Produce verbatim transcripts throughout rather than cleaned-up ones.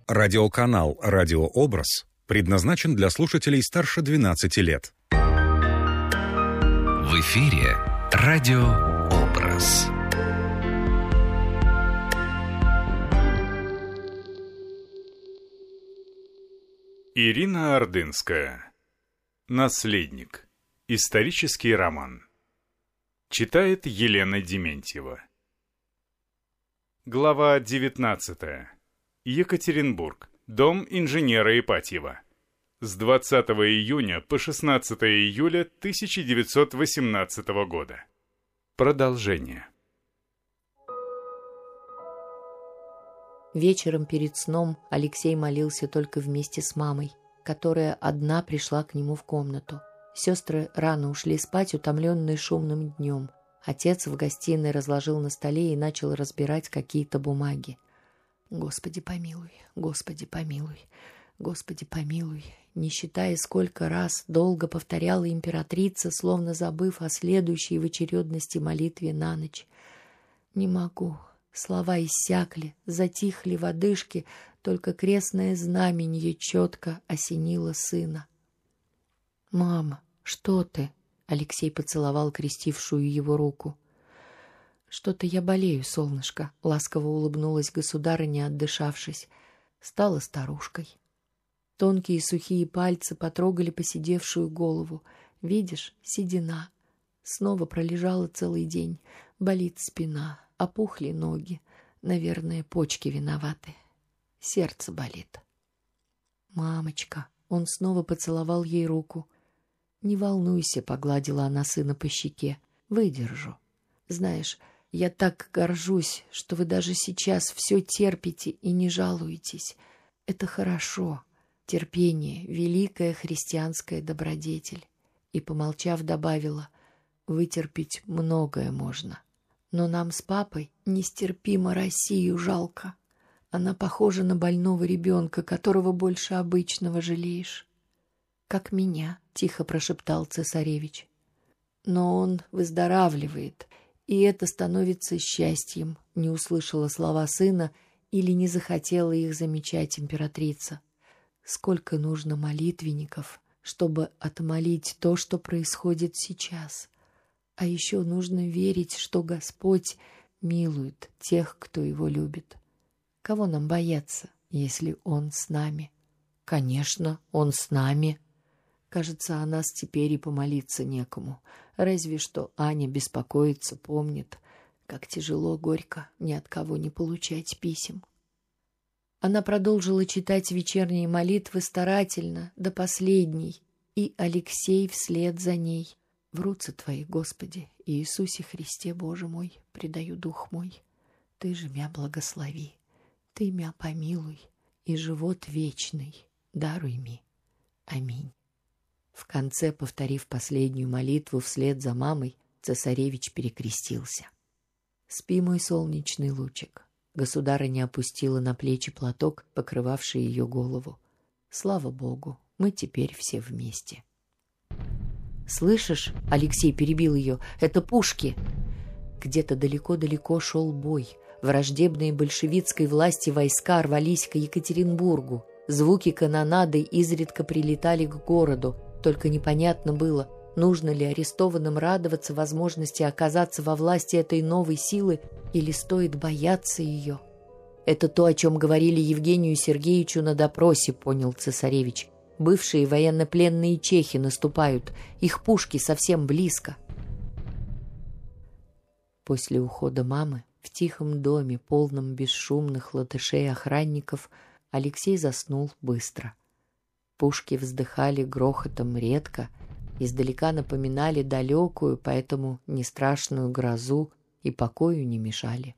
Радиоканал «Радиообраз» предназначен для слушателей старше двенадцати лет. В эфире «Радиообраз». Ирина Ордынская. Наследник. Исторический роман. Читает Елена Дементьева. Глава девятнадцатая. Екатеринбург. Дом инженера Ипатьева. С двадцатого июня по шестнадцатое июля тысяча девятьсот восемнадцатого года. Продолжение. Вечером перед сном Алексей молился только вместе с мамой, которая одна пришла к нему в комнату. Сестры рано ушли спать, утомленные шумным днем. Отец в гостиной разложил на столе и начал разбирать какие-то бумаги. «Господи помилуй, Господи помилуй, Господи помилуй», не считая, сколько раз долго повторяла императрица, словно забыв о следующей в очередности молитве на ночь. «Не могу». Слова иссякли, затихли в одышке, только крестное знаменье четко осенило сына. «Мама, что ты?» — Алексей поцеловал крестившую его руку. «Что-то я болею, солнышко», — ласково улыбнулась государыня, отдышавшись. Стала старушкой. Тонкие сухие пальцы потрогали поседевшую голову. «Видишь, седина. Снова пролежала целый день. Болит спина. Опухли ноги. Наверное, почки виноваты. Сердце болит». «Мамочка!» Он снова поцеловал ей руку. «Не волнуйся», — погладила она сына по щеке. «Выдержу. Знаешь, я так горжусь, что вы даже сейчас все терпите и не жалуетесь. Это хорошо. Терпение — великая христианская добродетель». И, помолчав, добавила: «Вытерпеть многое можно. Но нам с папой нестерпимо Россию жалко. Она похожа на больного ребенка, которого больше обычного жалеешь». «Как меня», — тихо прошептал цесаревич. «Но он выздоравливает, и это становится счастьем», — не услышала слова сына или не захотела их замечать императрица. «Сколько нужно молитвенников, чтобы отмолить то, что происходит сейчас. А еще нужно верить, что Господь милует тех, кто Его любит. Кого нам бояться, если Он с нами?» «Конечно, Он с нами». Кажется, о нас теперь и помолиться некому. Разве что Аня беспокоится, помнит, как тяжело, горько ни от кого не получать писем. Она продолжила читать вечерние молитвы старательно, до последней, и Алексей вслед за ней. «В руцы Твои, Господи, Иисусе Христе, Боже мой, предаю дух мой. Ты же мя благослови, Ты мя помилуй, и живот вечный даруй ми. Аминь». В конце, повторив последнюю молитву вслед за мамой, цесаревич перекрестился. «Спи, мой солнечный лучик». Государыня опустила на плечи платок, покрывавший ее голову. «Слава Богу, мы теперь все вместе». «Слышишь?» — Алексей перебил ее. «Это пушки!» Где-то далеко-далеко шел бой. Враждебные большевистской власти войска рвались к Екатеринбургу. Звуки канонады изредка прилетали к городу. Только непонятно было, нужно ли арестованным радоваться возможности оказаться во власти этой новой силы или стоит бояться ее. «Это то, о чем говорили Евгению Сергеевичу на допросе», — понял цесаревич. «Бывшие военнопленные чехи наступают, их пушки совсем близко». После ухода мамы в тихом доме, полном бесшумных латышей-охранников, Алексей заснул быстро. Пушки вздыхали грохотом редко, издалека напоминали далекую, поэтому не страшную грозу и покою не мешали.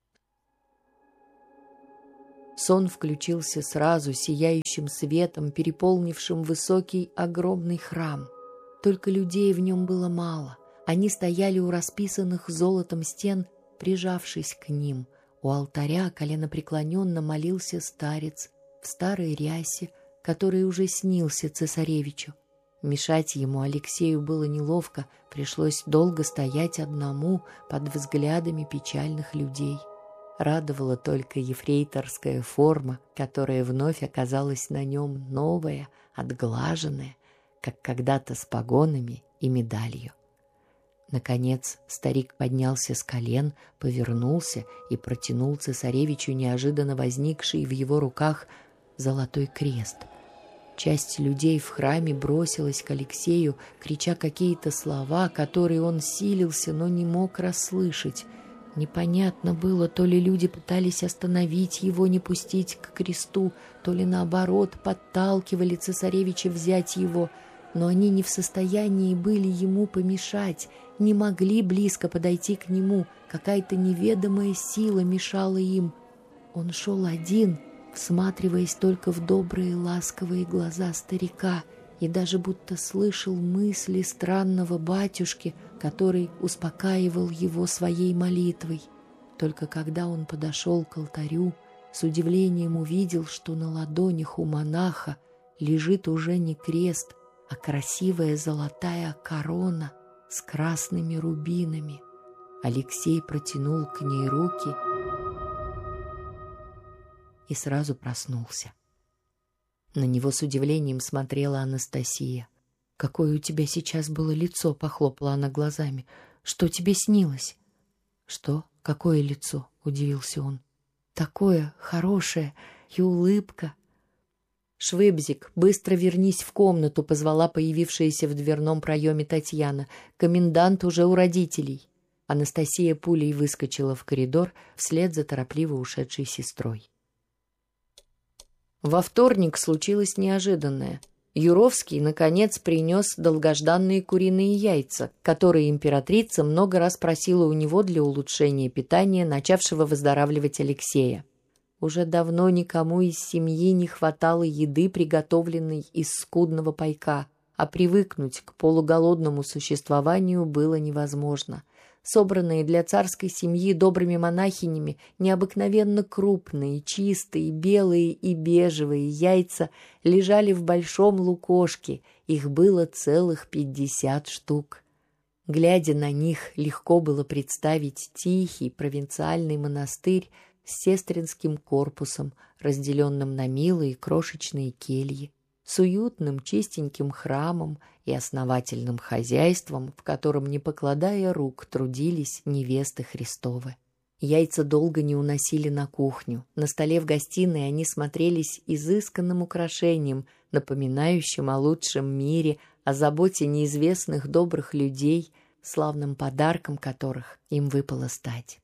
Сон включился сразу сияющим светом, переполнившим высокий огромный храм. Только людей в нем было мало. Они стояли у расписанных золотом стен, прижавшись к ним. У алтаря коленопреклоненно молился старец в старой рясе, который уже снился цесаревичу. Мешать ему Алексею было неловко, пришлось долго стоять одному под взглядами печальных людей. Радовала только ефрейторская форма, которая вновь оказалась на нем новая, отглаженная, как когда-то с погонами и медалью. Наконец старик поднялся с колен, повернулся и протянул цесаревичу неожиданно возникший в его руках золотой крест. Часть людей в храме бросилась к Алексею, крича какие-то слова, которые он силился, но не мог расслышать. Непонятно было, то ли люди пытались остановить его, не пустить к кресту, то ли наоборот подталкивали цесаревича взять его, но они не в состоянии были ему помешать, не могли близко подойти к нему, какая-то неведомая сила мешала им. Он шел один, всматриваясь только в добрые ласковые глаза старика, и даже будто слышал мысли странного батюшки, который успокаивал его своей молитвой. Только когда он подошел к алтарю, с удивлением увидел, что на ладонях у монаха лежит уже не крест, а красивая золотая корона с красными рубинами. Алексей протянул к ней руки и сразу проснулся. На него с удивлением смотрела Анастасия. «Какое у тебя сейчас было лицо?» — похлопала она глазами. «Что тебе снилось?» «Что? Какое лицо?» — удивился он. «Такое хорошее и улыбка». «Швыбзик, быстро вернись в комнату», — позвала появившаяся в дверном проеме Татьяна. «Комендант уже у родителей». Анастасия пулей выскочила в коридор вслед за торопливо ушедшей сестрой. Во вторник случилось неожиданное. Юровский, наконец, принес долгожданные куриные яйца, которые императрица много раз просила у него для улучшения питания начавшего выздоравливать Алексея. Уже давно никому из семьи не хватало еды, приготовленной из скудного пайка, а привыкнуть к полуголодному существованию было невозможно. Собранные для царской семьи добрыми монахинями необыкновенно крупные, чистые, белые и бежевые яйца лежали в большом лукошке, их было целых пятьдесят штук. Глядя на них, легко было представить тихий провинциальный монастырь с сестринским корпусом, разделенным на милые крошечные кельи, с уютным чистеньким храмом и основательным хозяйством, в котором, не покладая рук, трудились невесты Христовы. Яйца долго не уносили на кухню. На столе в гостиной они смотрелись изысканным украшением, напоминающим о лучшем мире, о заботе неизвестных добрых людей, славным подарком которых им выпало стать.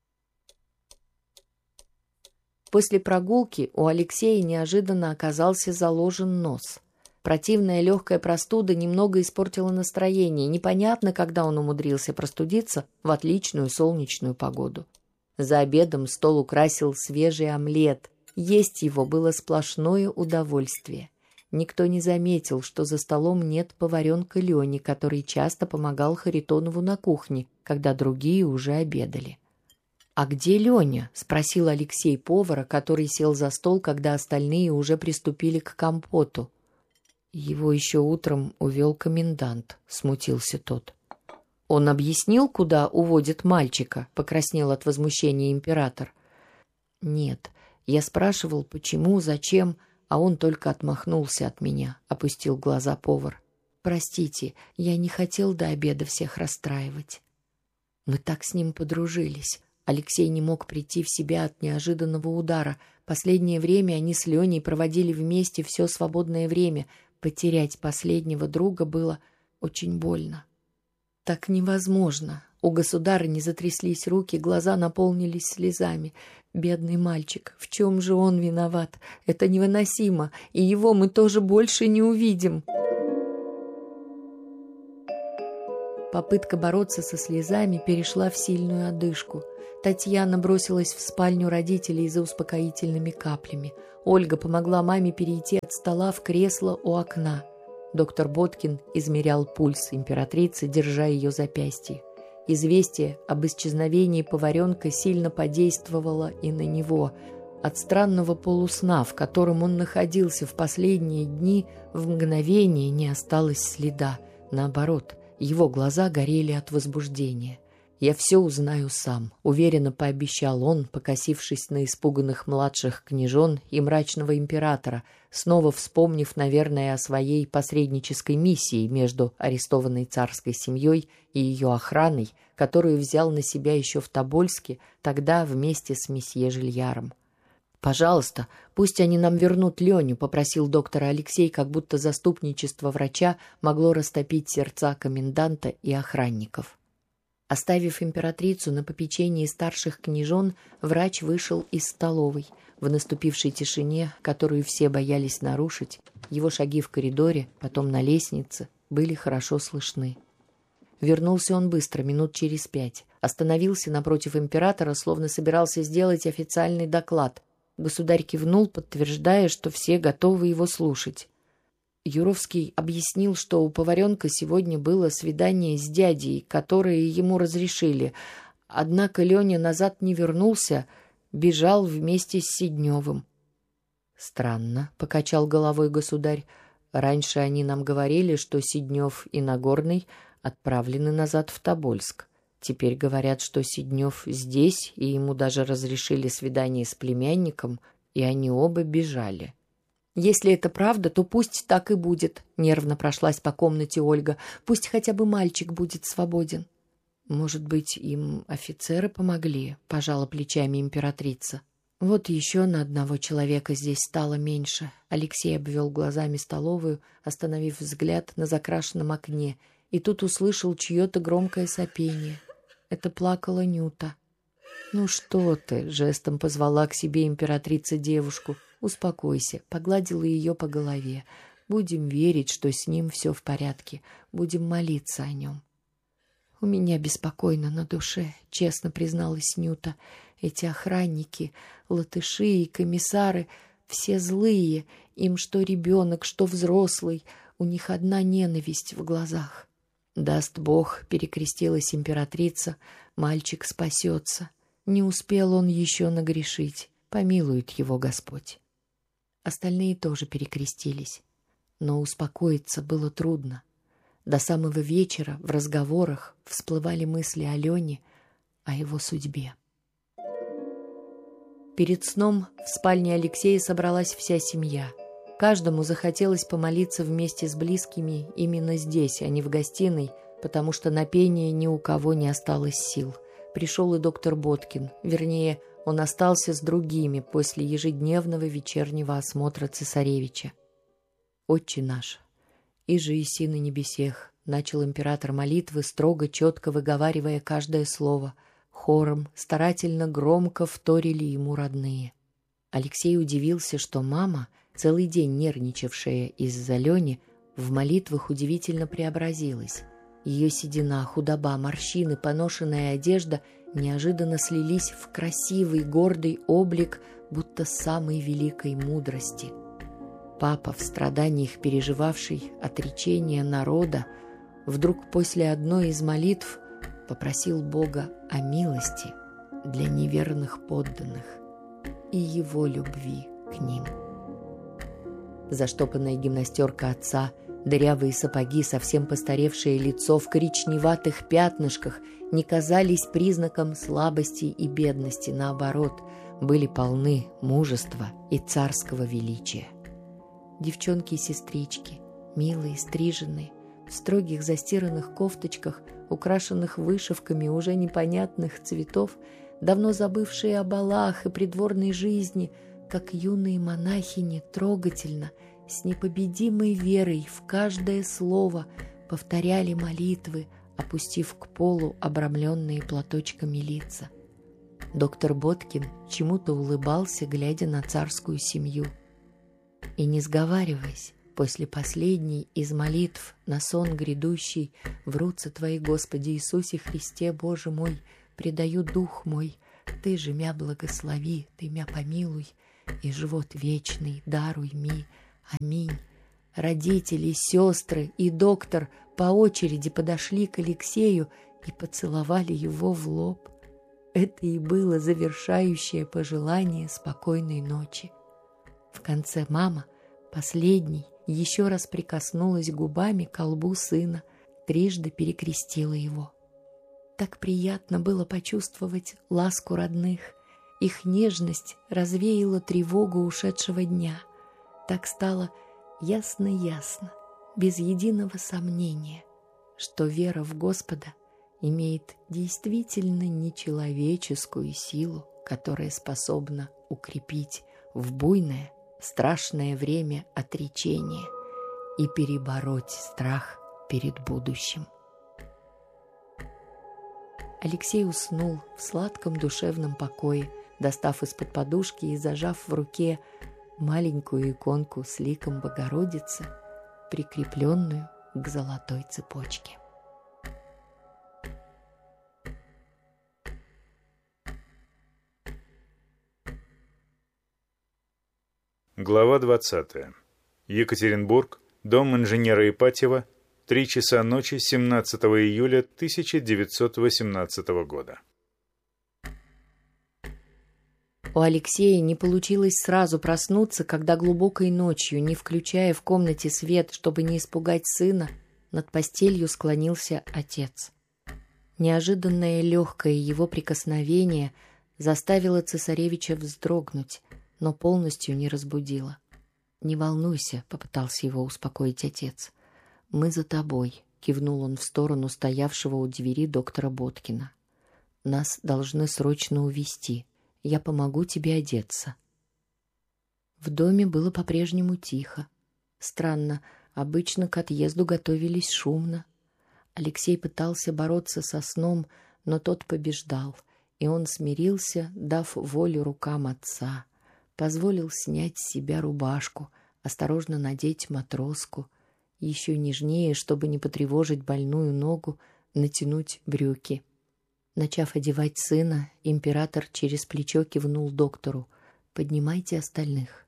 После прогулки у Алексея неожиданно оказался заложен нос. Противная легкая простуда немного испортила настроение. Непонятно, когда он умудрился простудиться в отличную солнечную погоду. За обедом стол украсил свежий омлет. Есть его было сплошное удовольствие. Никто не заметил, что за столом нет поваренка Лени, который часто помогал Харитонову на кухне, когда другие уже обедали. «А где Леня?» — спросил Алексей повара, который сел за стол, когда остальные уже приступили к компоту. «Его еще утром увел комендант», — смутился тот. «Он объяснил, куда уводит мальчика?» — покраснел от возмущения император. «Нет, я спрашивал, почему, зачем, а он только отмахнулся от меня», — опустил глаза повар. «Простите, я не хотел до обеда всех расстраивать». Мы так с ним подружились. Алексей не мог прийти в себя от неожиданного удара. Последнее время они с Леней проводили вместе все свободное время. Потерять последнего друга было очень больно. Так невозможно. У государыни затряслись руки, глаза наполнились слезами. Бедный мальчик, в чем же он виноват? Это невыносимо, и его мы тоже больше не увидим. Попытка бороться со слезами перешла в сильную одышку. Татьяна бросилась в спальню родителей за успокоительными каплями. Ольга помогла маме перейти от стола в кресло у окна. Доктор Боткин измерял пульс императрицы, держа ее запястье. Известие об исчезновении поваренка сильно подействовало и на него. От странного полусна, в котором он находился в последние дни, в мгновение не осталось следа. Наоборот, его глаза горели от возбуждения. Я все узнаю сам», — уверенно пообещал он, покосившись на испуганных младших княжон и мрачного императора, снова вспомнив, наверное, о своей посреднической миссии между арестованной царской семьей и ее охраной, которую взял на себя еще в Тобольске, тогда вместе с месье Жильяром. «Пожалуйста, пусть они нам вернут Леню», — попросил доктор Алексей, как будто заступничество врача могло растопить сердца коменданта и охранников. Оставив императрицу на попечении старших княжон, врач вышел из столовой. В наступившей тишине, которую все боялись нарушить, его шаги в коридоре, потом на лестнице, были хорошо слышны. Вернулся он быстро, минут через пять. Остановился напротив императора, словно собирался сделать официальный доклад. Государь кивнул, подтверждая, что все готовы его слушать. Юровский объяснил, что у поваренка сегодня было свидание с дядей, которое ему разрешили. Однако Леня назад не вернулся, бежал вместе с Сидневым. «Странно», — покачал головой государь. «Раньше они нам говорили, что Сиднев и Нагорный отправлены назад в Тобольск. Теперь говорят, что Сиднев здесь, и ему даже разрешили свидание с племянником, и они оба бежали». «Если это правда, то пусть так и будет», — нервно прошлась по комнате Ольга. «Пусть хотя бы мальчик будет свободен». «Может быть, им офицеры помогли?» — пожала плечами императрица. «Вот еще на одного человека здесь стало меньше». Алексей обвел глазами столовую, остановив взгляд на закрашенном окне, и тут услышал чье-то громкое сопение. Это плакала Нюта. «Ну что ты?» — жестом позвала к себе императрица девушку. «Успокойся», — погладила ее по голове. «Будем верить, что с ним все в порядке. Будем молиться о нем». «У меня беспокойно на душе», — честно призналась Нюта. «Эти охранники, латыши и комиссары, все злые. Им что ребенок, что взрослый. У них одна ненависть в глазах». «Даст Бог», — перекрестилась императрица, — «мальчик спасется. Не успел он еще нагрешить. Помилует его Господь». Остальные тоже перекрестились. Но успокоиться было трудно. До самого вечера в разговорах всплывали мысли о Лене, о его судьбе. Перед сном в спальне Алексея собралась вся семья. Каждому захотелось помолиться вместе с близкими именно здесь, а не в гостиной, потому что на пение ни у кого не осталось сил. Пришел и доктор Боткин, вернее, он остался с другими после ежедневного вечернего осмотра цесаревича. «Отче наш, иже еси на небесех», — начал император молитвы, строго, четко выговаривая каждое слово. Хором, старательно, громко вторили ему родные. Алексей удивился, что мама, целый день нервничавшая из-за Лени, в молитвах удивительно преобразилась. Ее седина, худоба, морщины, поношенная одежда неожиданно слились в красивый, гордый облик, будто самой великой мудрости. Папа, в страданиях переживавший отречение народа, вдруг после одной из молитв попросил Бога о милости для неверных подданных и его любви к ним. Заштопанная гимнастерка отца, дырявые сапоги, совсем постаревшее лицо в коричневатых пятнышках не казались признаком слабости и бедности, наоборот, были полны мужества и царского величия. Девчонки и сестрички, милые, стриженные, в строгих застиранных кофточках, украшенных вышивками уже непонятных цветов, давно забывшие о балах и придворной жизни, как юные монахини, трогательно, с непобедимой верой в каждое слово повторяли молитвы, опустив к полу обрамленные платочками лица. Доктор Боткин чему-то улыбался, глядя на царскую семью. И, не сговариваясь, после последней из молитв на сон грядущий «Врутся Твои, Господи Иисусе Христе, Боже мой, предаю дух мой, Ты же мя благослови, Ты мя помилуй, и живот вечный даруй ми, аминь». Родители, сестры и доктор по очереди подошли к Алексею и поцеловали его в лоб. Это и было завершающее пожелание спокойной ночи. В конце мама, последней, еще раз прикоснулась губами к лбу сына, трижды перекрестила его. Так приятно было почувствовать ласку родных. Их нежность развеяла тревогу ушедшего дня. Так стало ясно-ясно, без единого сомнения, что вера в Господа имеет действительно нечеловеческую силу, которая способна укрепить в буйное, страшное время отречения и перебороть страх перед будущим. Алексей уснул в сладком душевном покое, достав из-под подушки и зажав в руке маленькую иконку с ликом Богородицы, прикрепленную к золотой цепочке. Глава двадцатая. Екатеринбург, дом инженера Ипатьева, три часа ночи семнадцатого июля тысяча девятьсот восемнадцатого года. У Алексея не получилось сразу проснуться, когда глубокой ночью, не включая в комнате свет, чтобы не испугать сына, над постелью склонился отец. Неожиданное легкое его прикосновение заставило цесаревича вздрогнуть, но полностью не разбудило. «Не волнуйся», — попытался его успокоить отец. «Мы за тобой», — кивнул он в сторону стоявшего у двери доктора Боткина. «Нас должны срочно увезти. Я помогу тебе одеться». В доме было по-прежнему тихо. Странно, обычно к отъезду готовились шумно. Алексей пытался бороться со сном, но тот побеждал, и он смирился, дав волю рукам отца. Позволил снять с себя рубашку, осторожно надеть матроску, еще нежнее, чтобы не потревожить больную ногу, натянуть брюки. Начав одевать сына, император через плечо кивнул доктору: «Поднимайте остальных».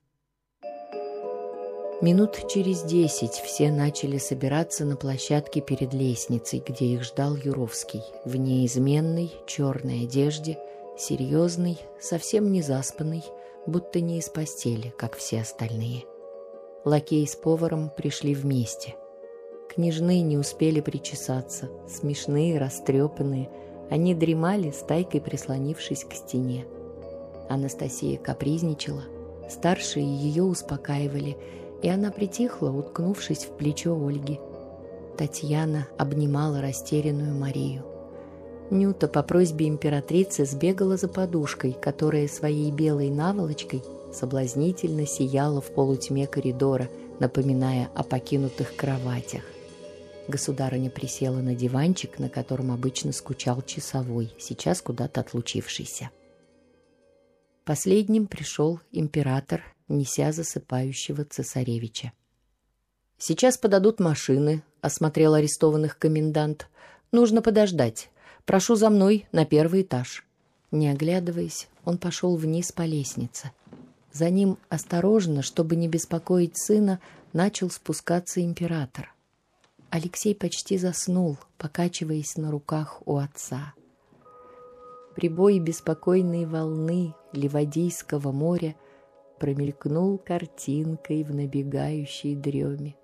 Минут через десять все начали собираться на площадке перед лестницей, где их ждал Юровский, в неизменной черной одежде, серьезный, совсем не заспанный, будто не из постели, как все остальные. Лакей с поваром пришли вместе. Княжны не успели причесаться, смешные, растрепанные, они дремали, стайкой прислонившись к стене. Анастасия капризничала, старшие ее успокаивали, и она притихла, уткнувшись в плечо Ольги. Татьяна обнимала растерянную Марию. Нюта по просьбе императрицы сбегала за подушкой, которая своей белой наволочкой соблазнительно сияла в полутьме коридора, напоминая о покинутых кроватях. Государыня присела на диванчик, на котором обычно скучал часовой, сейчас куда-то отлучившийся. Последним пришел император, неся засыпающего цесаревича. «Сейчас подадут машины», — осмотрел арестованных комендант. «Нужно подождать. Прошу за мной на первый этаж». Не оглядываясь, он пошел вниз по лестнице. За ним осторожно, чтобы не беспокоить сына, начал спускаться император. Алексей почти заснул, покачиваясь на руках у отца. Прибой беспокойной волны Ливадийского моря промелькнул картинкой в набегающей дреме.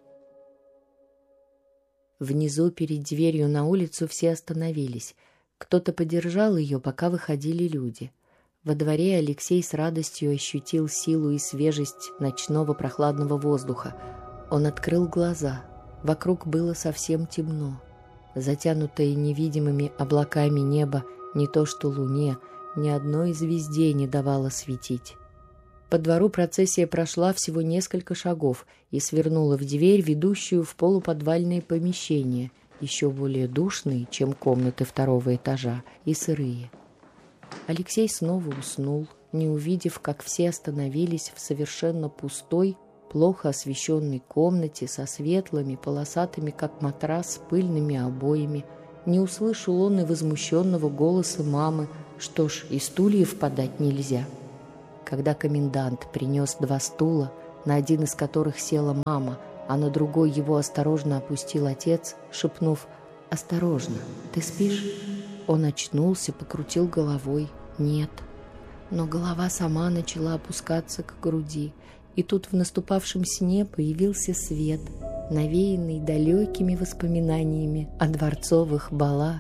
Внизу перед дверью на улицу все остановились. Кто-то подержал ее, пока выходили люди. Во дворе Алексей с радостью ощутил силу и свежесть ночного прохладного воздуха. Он открыл глаза. Вокруг было совсем темно. Затянутое невидимыми облаками небо не то что луне, ни одной звезде не давало светить. По двору процессия прошла всего несколько шагов и свернула в дверь, ведущую в полуподвальные помещения, еще более душные, чем комнаты второго этажа, и сырые. Алексей снова уснул, не увидев, как все остановились в совершенно пустой, плохо освещенной комнате со светлыми, полосатыми, как матрас, пыльными обоями. Не услышал он и возмущенного голоса мамы: «Что ж, и стульев подать нельзя». Когда комендант принес два стула, на один из которых села мама, а на другой его осторожно опустил отец, шепнув: «Осторожно, ты спишь?» Он очнулся, покрутил головой. Нет. Но голова сама начала опускаться к груди, и тут в наступавшем сне появился свет, навеянный далекими воспоминаниями о дворцовых балах,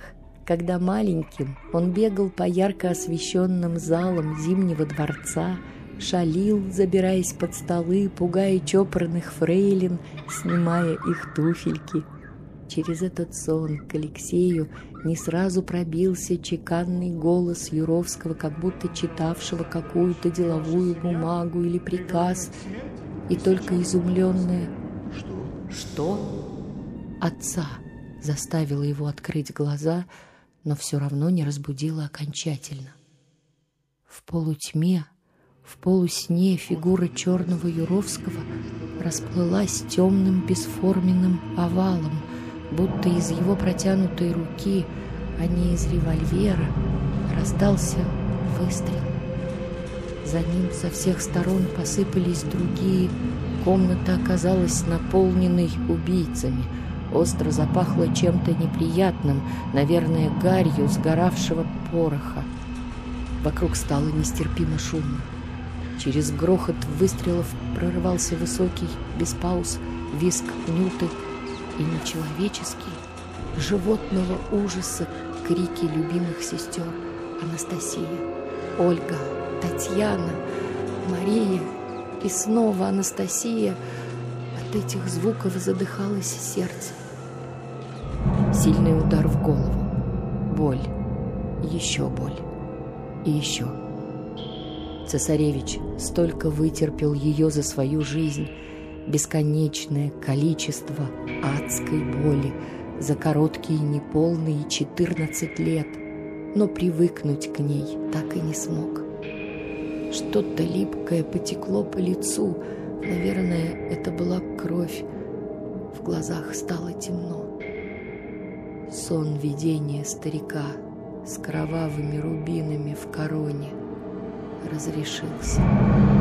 когда маленьким он бегал по ярко освещенным залам Зимнего дворца, шалил, забираясь под столы, пугая чопорных фрейлин, снимая их туфельки. Через этот сон к Алексею не сразу пробился чеканный голос Юровского, как будто читавшего какую-то деловую бумагу или приказ, и только изумленное «Что?» отца заставило его открыть глаза, но все равно не разбудило окончательно. В полутьме, в полусне фигура черного Юровского расплылась темным бесформенным овалом, будто из его протянутой руки, а не из револьвера, раздался выстрел. За ним со всех сторон посыпались другие. Комната оказалась наполненной убийцами. Остро запахло чем-то неприятным, наверное, гарью сгоравшего пороха. Вокруг стало нестерпимо шумно. Через грохот выстрелов прорывался высокий, без пауз, визг Нюты и нечеловеческие, животного ужаса крики любимых сестер: Анастасия, Ольга, Татьяна, Мария и снова Анастасия. От этих звуков задыхалось сердце. Сильный удар в голову, боль, еще боль и еще. Цесаревич столько вытерпел ее за свою жизнь, бесконечное количество адской боли за короткие неполные четырнадцать лет, но привыкнуть к ней так и не смог. Что-то липкое потекло по лицу, наверное, это была кровь. В глазах стало темно. Сон видения старика с кровавыми рубинами в короне разрешился.